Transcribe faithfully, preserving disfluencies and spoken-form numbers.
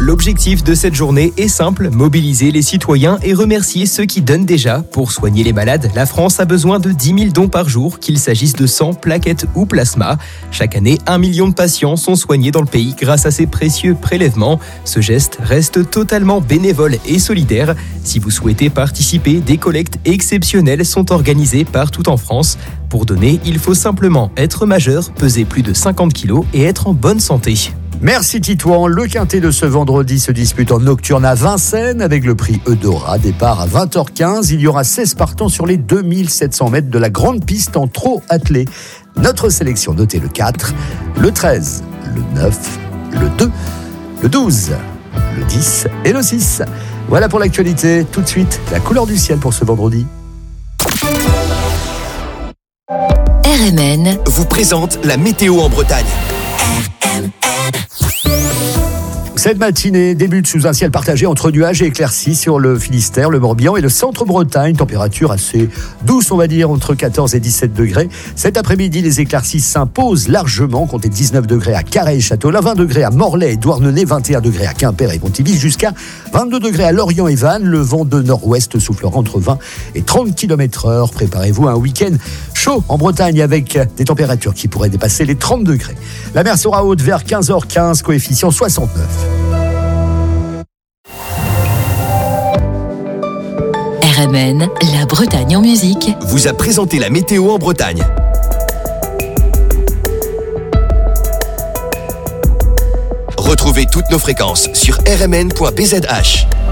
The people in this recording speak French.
L'objectif de cette journée est simple, mobiliser les citoyens et remercier ceux qui donnent déjà. Pour soigner les malades, la France a besoin de dix mille dons par jour, qu'il s'agisse de sang, plaquettes ou plasma. Chaque année, un million de patients sont soignés dans le pays grâce à ces précieux prélèvements. Ce geste reste totalement bénévole et solidaire. Si vous souhaitez participer, des collectes exceptionnelles sont organisées partout en France. Pour donner, il faut simplement être majeur, peser plus de cinquante kilos et être en bonne santé. Merci Titouan. Le quintet de ce vendredi se dispute en nocturne à Vincennes avec le prix Eudora. Départ à vingt heures quinze. Il y aura seize partants sur les deux mille sept cents mètres de la grande piste en trot attelé. Notre sélection, notez le quatre, le treize, le neuf, le deux, le douze, le dix et le six. Voilà pour l'actualité. Tout de suite, la couleur du ciel pour ce vendredi. R M N vous présente la météo en Bretagne. Cette matinée débute sous un ciel partagé entre nuages et éclaircies sur le Finistère, le Morbihan et le centre-Bretagne. Température assez douce, on va dire, entre quatorze et dix-sept degrés. Cet après-midi, les éclaircies s'imposent largement. Comptez dix-neuf degrés à Carhaix et Châteaulin, vingt degrés à Morlaix et Douarnenez, vingt et un degrés à Quimper et Pontivy, jusqu'à vingt-deux degrés à Lorient et Vannes. Le vent de nord-ouest soufflera entre vingt et trente kilomètres heure. Préparez-vous à un week-end chaud en Bretagne avec des températures qui pourraient dépasser les trente degrés. La mer sera haute vers quinze heures quinze, coefficient soixante-neuf. R M N, la Bretagne en musique, vous a présenté la météo en Bretagne. Retrouvez toutes nos fréquences sur r m n point b z h.